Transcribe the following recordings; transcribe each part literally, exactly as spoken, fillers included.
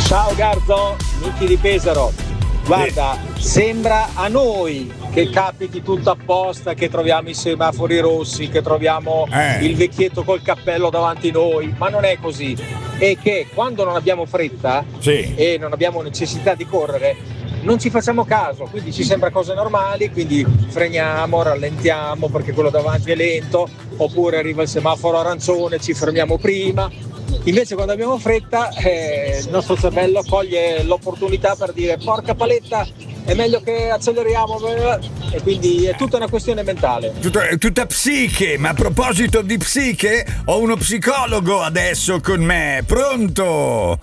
Ciao Garzo, Miki di Pesaro. Guarda, sembra a noi che capiti tutto apposta, che troviamo i semafori rossi, che troviamo eh. il vecchietto col cappello davanti a noi, ma non è così. È che quando non abbiamo fretta sì. e non abbiamo necessità di correre, non ci facciamo caso, quindi ci sembra cose normali, quindi freniamo, rallentiamo perché quello davanti è lento, oppure arriva il semaforo arancione, ci fermiamo prima. Invece quando abbiamo fretta eh, il nostro cervello coglie l'opportunità per dire porca paletta, è meglio che acceleriamo, e quindi è tutta una questione mentale. Tutta, tutta psiche, ma a proposito di psiche, ho uno psicologo adesso con me, pronto?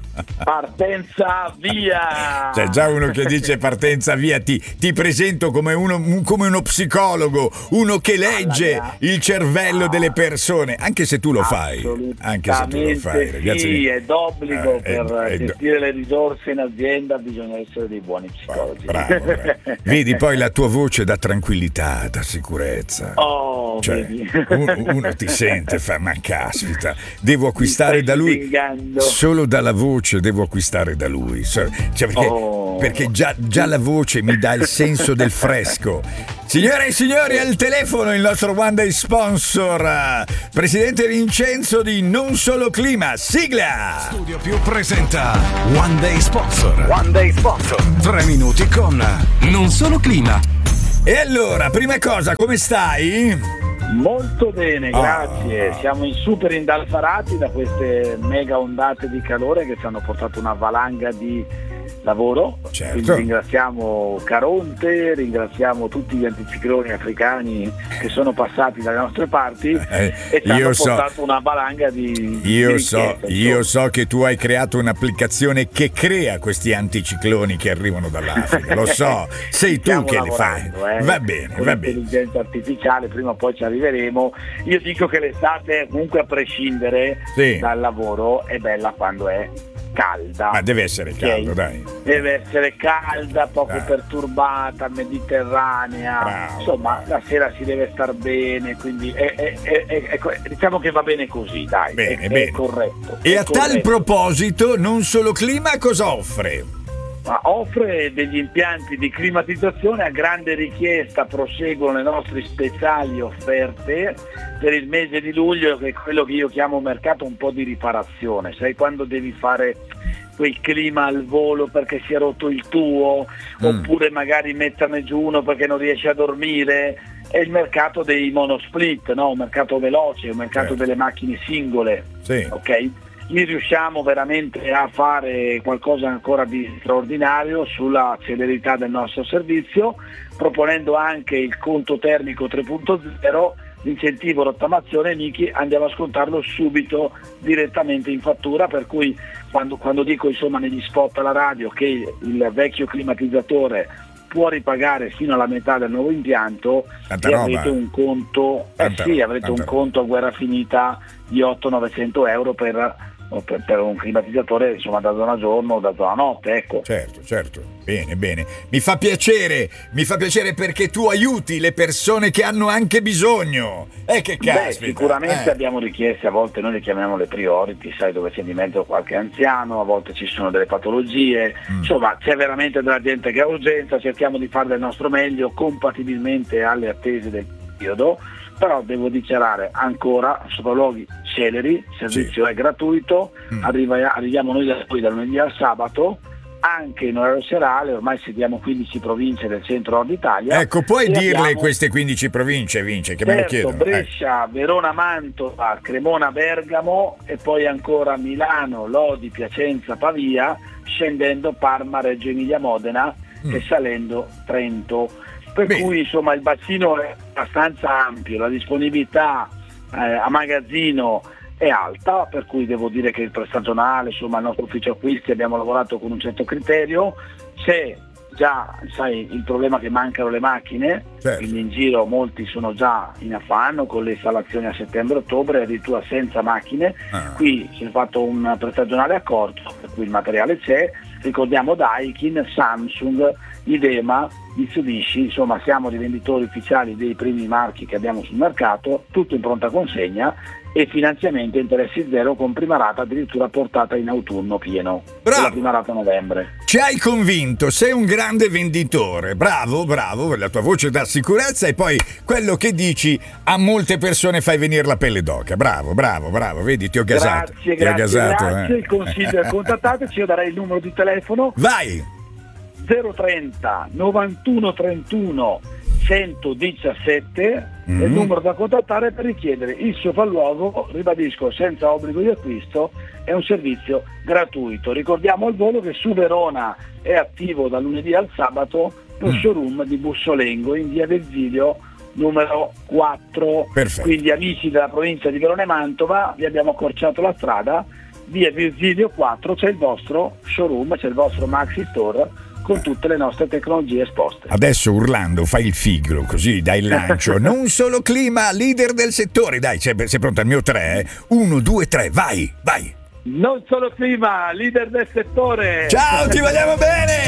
Partenza via! C'è già uno che dice partenza via, ti, ti presento come uno, come uno psicologo, uno che legge il cervello delle persone, anche se tu lo fai, anche se tu lo fai, ragazzi. Sì, è d'obbligo eh, per è, è gestire do... le risorse in azienda, bisogna essere dei buoni psicologi. Bravo, bravo. Vedi, poi la tua voce dà tranquillità, dà sicurezza. Oh, cioè, vedi. Uno, uno ti sente, fa, ma caspita, devo acquistare da lui, svingando. Solo dalla voce devo acquistare da lui, cioè, perché, oh. perché già, già la voce mi dà il senso del fresco. Signore e signori, al telefono il nostro One Day sponsor, presidente Vincenzo di Non Solo Clima. Sigla! Studio Più presenta One Day Sponsor. One Day Sponsor. Tre minuti con Non Solo Clima. E allora, prima cosa, come stai? Molto bene, grazie. Oh. Siamo in super indalfarati da queste mega ondate di calore che ci hanno portato una valanga di lavoro. Certo. Quindi ringraziamo Caronte, ringraziamo tutti gli anticicloni africani che sono passati dalle nostre parti eh, e ci hanno so, portato una valanga di io di so richieste, io so che tu hai creato un'applicazione che crea questi anticicloni che arrivano dall'Africa, lo so, sei tu Stiamo che li fai, eh, va bene, con va bene. L'intelligenza artificiale, prima o poi ci arriveremo. Io dico che l'estate, comunque a prescindere sì. dal lavoro, è bella quando è calda. Ma deve essere caldo, okay? dai. Deve essere calda, poco dai. perturbata, mediterranea. Bravo, insomma, bravo. la sera si deve star bene, quindi è, è, è, è, è, diciamo che va bene così, dai. Bene, è, bene. è corretto. E è a tal corretto. proposito, Non Solo Clima cosa offre? Ma offre degli impianti di climatizzazione a grande richiesta, proseguono le nostre speciali offerte per il mese di luglio, che è quello che io chiamo mercato un po' di riparazione. Sai quando devi fare quel clima al volo perché si è rotto il tuo, mm. oppure magari metterne giù uno perché non riesci a dormire? È il mercato dei monosplit, no? Un mercato veloce, un mercato certo. delle macchine singole, sì. ok? Lì riusciamo veramente a fare qualcosa ancora di straordinario sulla celerità del nostro servizio, proponendo anche il conto termico tre punto zero, l'incentivo rottamazione. Miki, andiamo a scontarlo subito direttamente in fattura, per cui quando, quando dico insomma negli spot alla radio che il vecchio climatizzatore può ripagare fino alla metà del nuovo impianto, Tanta e roba. avrete un conto Tanta eh sì, roba, avrete un tanta conto a guerra finita di ottocento novecento euro per Per, per un climatizzatore insomma da zona giorno o da zona notte, ecco. Certo, certo, bene, bene. Mi fa piacere, mi fa piacere perché tu aiuti le persone che hanno anche bisogno. Eh che caspita. Beh, sicuramente eh. abbiamo richieste, a volte noi le chiamiamo le priority, sai, dove c'è di mezzo qualche anziano, a volte ci sono delle patologie, mm. insomma c'è veramente della gente che ha urgenza, cerchiamo di fare del nostro meglio compatibilmente alle attese del periodo. Però devo dichiarare ancora sopralluoghi celeri, il servizio sì. è gratuito, mm. arriva, arriviamo noi da poi dal lunedì al sabato, anche in orario serale, ormai seguiamo quindici province del centro nord Italia. Ecco, puoi dirle abbiamo, queste quindici province, Vince, che certo, me lo chiedono. Brescia, eh. Verona, Mantova, Cremona, Bergamo e poi ancora Milano, Lodi, Piacenza, Pavia, scendendo Parma, Reggio Emilia, Modena mm. e salendo Trento. Per Bene. cui insomma il bacino è abbastanza ampio, la disponibilità eh, a magazzino è alta, per cui devo dire che il prestagionale, insomma il nostro ufficio acquisti abbiamo lavorato con un certo criterio. C'è già, sai, il problema che mancano le macchine, certo. quindi in giro molti sono già in affanno con le installazioni a settembre-ottobre, addirittura senza macchine, ah. qui si è fatto un prestagionale accorto, per cui il materiale c'è, ricordiamo Daikin, Samsung, Idema, Mitsubishi, insomma siamo rivenditori ufficiali dei primi marchi che abbiamo sul mercato, tutto in pronta consegna e finanziamento a interessi zero con prima rata addirittura portata in autunno pieno. Bravo. La prima rata a novembre. Ci hai convinto, sei un grande venditore, bravo, bravo, la tua voce dà sicurezza e poi quello che dici a molte persone fai venire la pelle d'oca, bravo, bravo, bravo, vedi ti ho gasato. Grazie, ti ho grazie, gasato, grazie, eh. il consiglio è contattateci, io darei il numero di telefono. Vai! zero trenta novantuno trentuno centodiciassette Mm. è il numero da contattare per richiedere il sopralluogo, ribadisco, senza obbligo di acquisto, è un servizio gratuito. Ricordiamo al volo che su Verona è attivo da lunedì al sabato lo Mm. showroom di Bussolengo in via Virgilio numero quattro. Perfetto. Quindi amici della provincia di Verona e Mantova, vi abbiamo accorciato la strada, via Virgilio quattro c'è il vostro showroom, c'è il vostro maxi store con tutte le nostre tecnologie esposte. Adesso urlando fai il figlio, così dai il lancio. Non solo clima, leader del settore. Dai, sei, sei pronto al mio tre? Uno, due, tre, vai, vai. Non solo clima, leader del settore. Ciao, ti vogliamo bene!